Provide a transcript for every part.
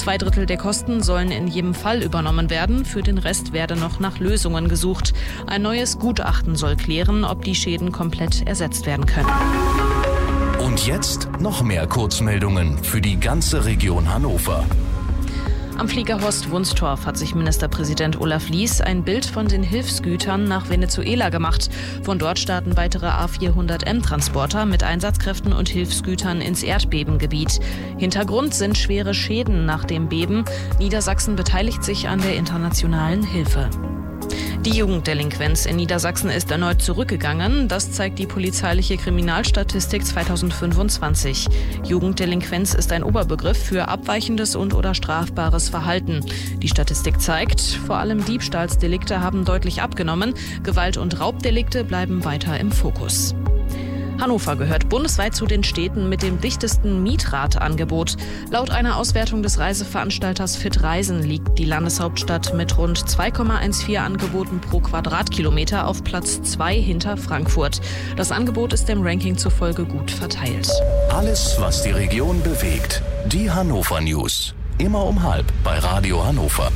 2/3 der Kosten sollen in jedem Fall übernommen werden. Für den Rest werde noch nach Lösungen gesucht. Ein neues Gutachten soll klären, ob die Schäden komplett ersetzt werden können. Und jetzt noch mehr Kurzmeldungen für die ganze Region Hannover. Am Flieger Horst-Wunstorf hat sich Ministerpräsident Olaf Lies ein Bild von den Hilfsgütern nach Venezuela gemacht. Von dort starten weitere A400M-Transporter mit Einsatzkräften und Hilfsgütern ins Erdbebengebiet. Hintergrund sind schwere Schäden nach dem Beben. Niedersachsen beteiligt sich an der internationalen Hilfe. Die Jugenddelinquenz in Niedersachsen ist erneut zurückgegangen. Das zeigt die polizeiliche Kriminalstatistik 2025. Jugenddelinquenz ist ein Oberbegriff für abweichendes und/oder strafbares Verhalten. Die Statistik zeigt, vor allem Diebstahlsdelikte haben deutlich abgenommen. Gewalt- und Raubdelikte bleiben weiter im Fokus. Hannover gehört bundesweit zu den Städten mit dem dichtesten Mietradangebot. Laut einer Auswertung des Reiseveranstalters Fit Reisen liegt die Landeshauptstadt mit rund 2,14 Angeboten pro Quadratkilometer auf Platz 2 hinter Frankfurt. Das Angebot ist dem Ranking zufolge gut verteilt. Alles, was die Region bewegt. Die Hannover News. Immer um 12 bei Radio Hannover.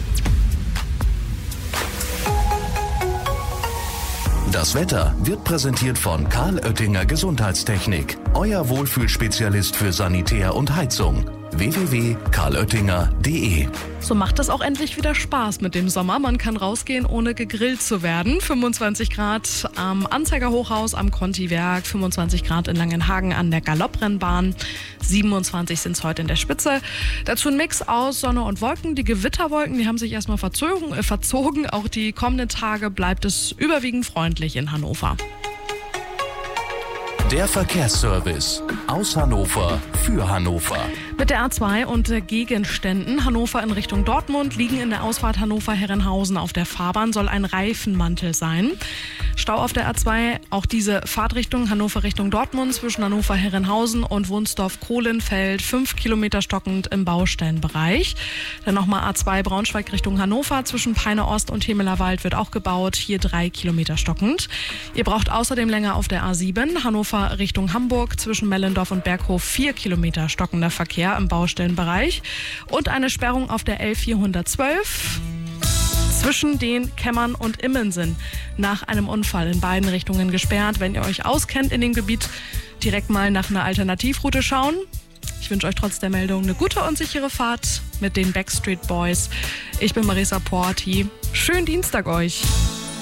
Das Wetter wird präsentiert von Karl Oettinger Gesundheitstechnik. Euer Wohlfühlspezialist für Sanitär und Heizung. www.karloettinger.de. So macht es auch endlich wieder Spaß mit dem Sommer. Man kann rausgehen, ohne gegrillt zu werden. 25 Grad am Anzeiger Hochhaus am Contiwerk, 25 Grad in Langenhagen an der Galopprennbahn, 27 sind es heute in der Spitze. Dazu ein Mix aus Sonne und Wolken. Die Gewitterwolken, die haben sich erstmal verzogen. Auch die kommenden Tage bleibt es überwiegend freundlich in Hannover. Der Verkehrsservice aus Hannover für Hannover. Mit der A2 und Gegenständen Hannover in Richtung Dortmund liegen in der Ausfahrt Hannover-Herrenhausen auf der Fahrbahn soll ein Reifenmantel sein. Stau auf der A2, auch diese Fahrtrichtung Hannover Richtung Dortmund zwischen Hannover-Herrenhausen und Wunstorf-Kohlenfeld, 5 Kilometer stockend im Baustellenbereich. Dann nochmal A2 Braunschweig Richtung Hannover zwischen Peine Ost und Hemelerwald wird auch gebaut, hier 3 Kilometer stockend. Ihr braucht außerdem länger auf der A7 Hannover Richtung Hamburg zwischen Mellendorf und Berghof 4 Kilometer stockender Verkehr im Baustellenbereich und eine Sperrung auf der L412 zwischen den Kämmern und Immensen nach einem Unfall in beiden Richtungen gesperrt. Wenn ihr euch auskennt in dem Gebiet, direkt mal nach einer Alternativroute schauen. Ich wünsche euch trotz der Meldung eine gute und sichere Fahrt mit den Backstreet Boys. Ich bin Marisa Porti. Schönen Dienstag euch.